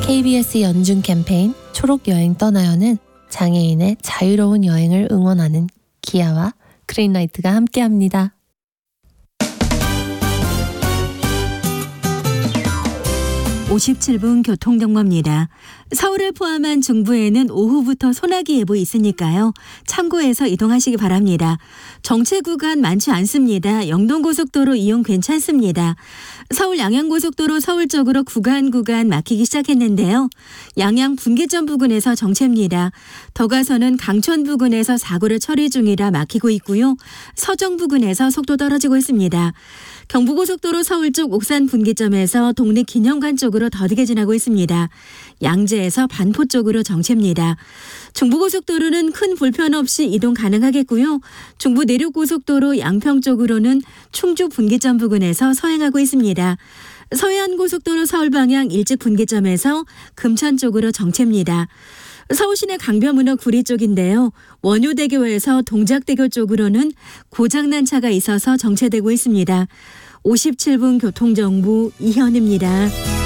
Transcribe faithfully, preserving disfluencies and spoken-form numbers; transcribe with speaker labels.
Speaker 1: 케이비에스 연중 캠페인 초록 여행 떠나요는 장애인의 자유로운 여행을 응원하는 기아와 그린라이트가 함께합니다.
Speaker 2: 오십칠 분 교통정보입니다. 서울을 포함한 중부에는 오후부터 소나기 예보 있으니까요. 참고해서 이동하시기 바랍니다. 정체 구간 많지 않습니다. 영동고속도로 이용 괜찮습니다. 서울 양양고속도로 서울 쪽으로 구간 구간 막히기 시작했는데요. 양양 분기점 부근에서 정체입니다. 더 가서는 강천 부근에서 사고를 처리 중이라 막히고 있고요. 서정 부근에서 속도 떨어지고 있습니다. 경부고속도로 서울 쪽 옥산 분기점에서 독립기념관 쪽으로 더디게 지나고 있습니다. 양재에서 반포 쪽으로 정체입니다. 중부고속도로는 큰 불편 없이 이동 가능하겠고요. 중부 내륙고속도로 양평 쪽으로는 충주 분기점 부근에서 서행하고 있습니다. 서해안고속도로 서울 방향 일찍 분기점에서 금천 쪽으로 정체입니다. 서울시내 강변문호 구리 쪽인데요. 원효대교에서 동작대교 쪽으로는 고장난 차가 있어서 정체되고 있습니다. 오십칠 분 교통정보 이현입니다.